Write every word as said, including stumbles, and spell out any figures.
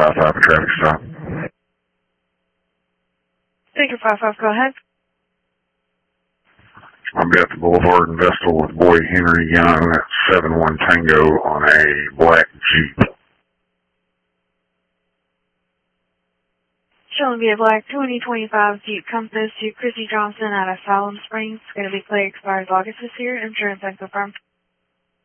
five five, a traffic stop. Victor five five, go ahead. I'll be at the Boulevard in Vestal with boy Henry Young at seven one Tango on a black Jeep. Showing me a black twenty twenty-five Jeep Compass to Chrissy Johnson out of Salem Springs. Going to be clear, expires August this year. Insurance and confirmed.